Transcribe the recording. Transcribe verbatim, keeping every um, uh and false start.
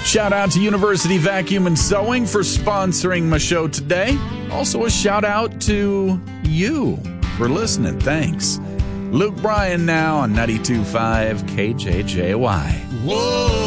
Shout out to University Vacuum and Sewing for sponsoring my show today. Also a shout out to you for listening. Thanks. Luke Bryan now on ninety-two point five K J J Y. Whoa.